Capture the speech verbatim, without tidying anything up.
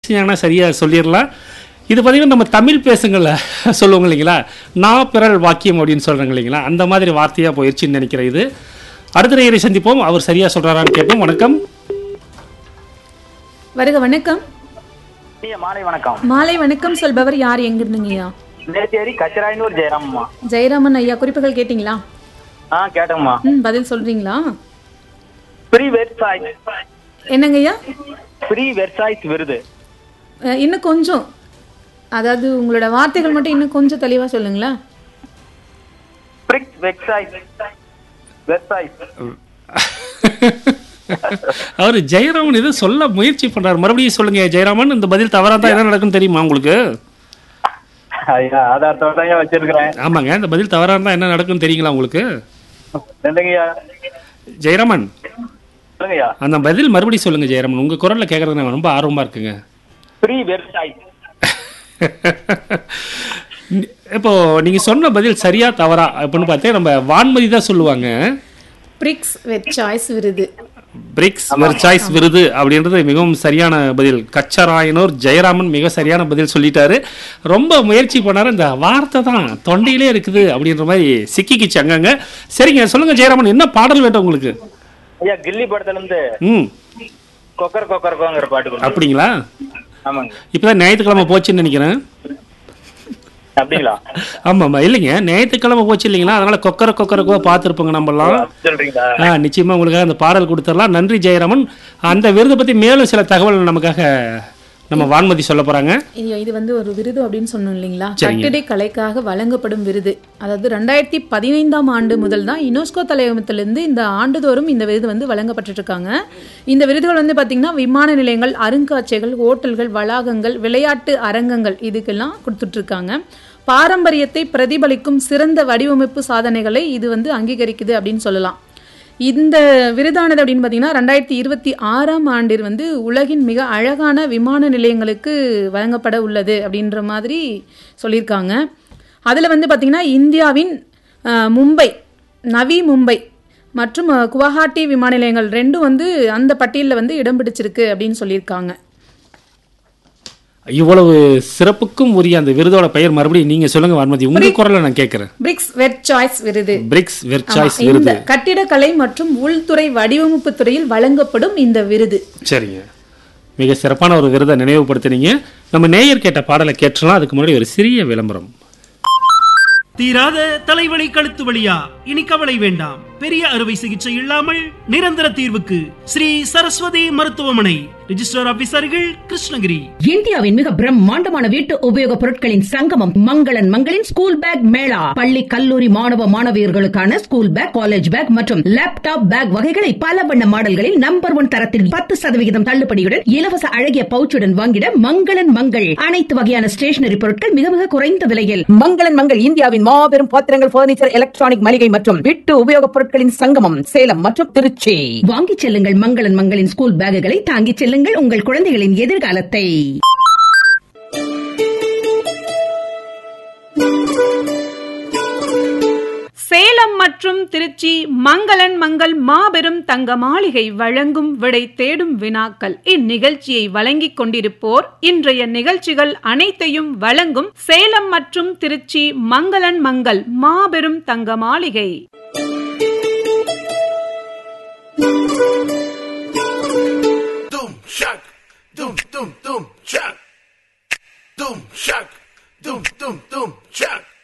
செஞ்சாங்கன்னா சரியாக சொல்லிடலாம். இது பார்த்தீங்கன்னா நம்ம தமிழ் பேசுங்கள சொல்லுவோங்க இல்லைங்களா, நான் பிறல் வாக்கியம் அப்படின்னு சொல்கிறாங்க இல்லைங்களா, அந்த மாதிரி வார்த்தையாக போயிடுச்சுன்னு நினைக்கிறேன். இது அடுத்த நேயரை சந்திப்போம், அவர் சரியாக சொல்கிறாரான்னு கேட்போம். வணக்கம். வருக. வணக்கம். மாலை வணக்கம். மாலை வணக்கம் சொல்பவர் யார், எங்க இருந்துங்கய்யா? நேத்தேரி கச்சராயனூர் ஜெயராமம்மா. ஜெயராமன் ஐயா, குறிப்புகள் கேட்டீங்களா? ஆ கேட்டோம்மா. ம் பதில் சொல்றீங்களா? Free Versailles. என்னங்கய்யா? ஃப்ரீ வெர்சாய்ஸ் விருது. இன்னும் கொஞ்சம், அதாவது உங்களோட வார்த்தைகள் மட்டும் இன்னும் கொஞ்சம் தெளிவா சொல்லுங்களா? BRICS Versailles Versailles. அவர் ஜெயராமன் இது சொல்ல முயற்சி பண்றாரு, மறுபடியும் சொல்லுங்க ஜெயராமன். இந்த பதில் தவறா தான் என்ன நடக்கும் தெரியுமா உங்களுக்கு? ஐயா ஆதாரத்தோட தான் வச்சிருக்கிறேன். ஆமாங்க, இந்த பதில் தவறா இருந்தா என்ன நடக்கும் தெரியுங்களா உங்களுக்கு? என்னங்கய்யா ஜெயராமன், சொல்லுங்கய்யா. அந்த பதில் மறுபடியும் சொல்லுங்க ஜெயராமன், உங்க குரல்ல கேட்கறது ரொம்ப ஆர்வமா இருக்குங்க. Free Versailles. இப்போ நீங்க சொன்ன பதில் சரியா தவறா அப்படின்னு பார்த்தா நம்ம வான்மதி தான் சொல்லுவாங்க. பிரிக்ஸ் வெர்சாய்ஸ் விருது. பிரிக்ஸ் வெர்சாய்ஸ் விருது அப்படின்றது மிகவும் சரியான பதில். கச்சராயனூர் ஜெயராமன் மிக சரியான பதில் சொல்லிட்டாரு. ரொம்ப முயற்சி பண்ணாரு, இந்த வார்த்தை தான் தொண்டையிலே இருக்குது அப்படின்ற மாதிரி சிக்கிக்கிச்சு அங்கங்க. சரிங்க, சொல்லுங்க ஜெயராமன், என்ன பாடல் வேட்டும் உங்களுக்கு? ஐயா கில்லி படத்துல இருந்து ம் கொக்கர் கொக்கர் கோங்கிற பாட்டு. அப்படிங்களா? ஆமாங்க. இப்பதான் ஞாயிற்றுக்கிழமை போச்சுன்னு நினைக்கிறேன். அப்படிங்களா? ஆமா ஆமா, இல்லைங்க ஞாயிற்றுக்கிழமை போச்சு இல்லைங்களா, அதனால கொக்கர கொக்கரக்கோ பார்த்துருப்போங்க நம்மலாம். சொல்றீங்களா? நிச்சயமா உங்களுக்காக அந்த பாடல் கொடுத்துடலாம். நன்றி ஜெயராமன். அந்த விருதை பத்தி மேலும் சில தகவல் நமக்காக நம்ம வான்மதி சொல்ல போறாங்க. இது வந்து ஒரு விருது அப்படின்னு சொன்னோம் இல்லைங்களா, கட்டிட கலைக்காக வழங்கப்படும் விருது. அதாவது ரெண்டாயிரத்தி பதினைந்தாம் ஆண்டு முதல் தான் யுனெஸ்கோ தலைமையிலிருந்து இந்த ஆண்டுதோறும் இந்த விருது வந்து வழங்கப்பட்டு இருக்காங்க. இந்த விருதுகள் வந்து பாத்தீங்கன்னா விமான நிலையங்கள், அருங்காட்சியகங்கள், ஹோட்டல்கள், வளாகங்கள், விளையாட்டு அரங்கங்கள் இதுக்கெல்லாம் கொடுத்துட்டு இருக்காங்க. பாரம்பரியத்தை பிரதிபலிக்கும் சிறந்த வடிவமைப்பு சாதனைகளை இது வந்து அங்கீகரிக்குது அப்படின்னு சொல்லலாம். இந்த விருதானது அப்படின்னு பார்த்தீங்கன்னா ரெண்டாயிரத்தி இருபத்தி ஆறாம் ஆண்டில் வந்து உலகின் மிக அழகான விமான நிலையங்களுக்கு வழங்கப்பட உள்ளது அப்படின்ற மாதிரி சொல்லியிருக்காங்க. அதில் வந்து பார்த்திங்கன்னா இந்தியாவின் மும்பை, நவி மும்பை மற்றும் குவஹாட்டி விமான நிலையங்கள் ரெண்டும் வந்து அந்த பட்டியலில் வந்து இடம் பிடிச்சிருக்கு அப்படின்னு சொல்லியிருக்காங்க. இவ்வளவு சிறப்புக்கும் உரிய அந்த விருதோட பெயர் மறுபடியும் நீங்க சொல்லுங்க வான்மதி, உங்க குரல்ல நான் கேட்கிறேன். பிரிக்ஸ் வெர்சாய்ஸ் விருது. பிரிக்ஸ் வெர்சாய்ஸ் விருது கட்டிடக்கலை மற்றும் உள்துறை வடிவமைப்பு துறையில் வழங்கப்படும் இந்த விருது. சரிங்க, மிக சிறப்பான ஒரு விருதை நினைவுபடுத்தினீங்க. நம்ம நேயர் கேட்ட பாடலை கேட்டலாம். அதுக்கு முன்னாடி ஒரு சிறிய விளம்பரம். தீராத தலைவலி கழுத்து வலியா? இனி கவலை வேண்டாம். பெரிய அறுவை சிகிச்சை இல்லாமல் நிரந்தர தீர்வுக்கு ஸ்ரீ சரஸ்வதி மருத்துவமனை. ரிஜிஸ்டர் ஆபீசர்கள் கிருஷ்ணகிரி. இந்தியாவின் மிக பிரம்மாண்டமான வீட்டு உபயோக பொருட்களின் சங்கமம் மங்களன் மங்களின் ஸ்கூல் பேக் மேளா. பள்ளி கல்லூரி மாணவ மாணவியர்களுக்கான ஸ்கூல் பேக், காலேஜ் பேக் மற்றும் லேப்டாப் பேக் வகைகளை பல வண்ண மாடல்களில் நம்பர் ஒன் தரத்தில் பத்து சதவிகிதம் தள்ளுபடியுடன் இலவச அழகிய பவுச்சுடன் வாங்கிட மங்களன் மங்கள். அனைத்து வகையான ஸ்டேஷனரி பொருட்கள் மிக மிக குறைந்த விலையில். மங்களன் மங்கள் இந்தியாவின் மாபெரும் பாத்திரங்கள், பர்னிச்சர், எலக்ட்ரானிக் மளிகை மற்றும் வீட்டு உபயோக பொருட்களின் சங்கமம் சேலம் மற்றும் திருச்சி. வாங்கிச் செல்லுங்கள் மங்களன் மங்களின் ஸ்கூல் பேக்குகளை, தாங்கிச் செல்லுங்கள் உங்கள் குழந்தைகளின் எதிர்காலத்தை. சேலம் மற்றும் திருச்சி மங்களன் மங்கள் மாபெரும் தங்க மாளிகை வழங்கும் விடை தேடும் வினாக்கள். இந்நிகழ்ச்சியை வழங்கிக் கொண்டிருப்போர் இன்றைய நிகழ்ச்சிகள் அனைத்தையும் வழங்கும் சேலம் மற்றும் திருச்சி மங்களன் மங்கள் மாபெரும் தங்க மாளிகை. Dum, dum, dum, chuck. Dum, chuck. Dum, dum, dum, chuck.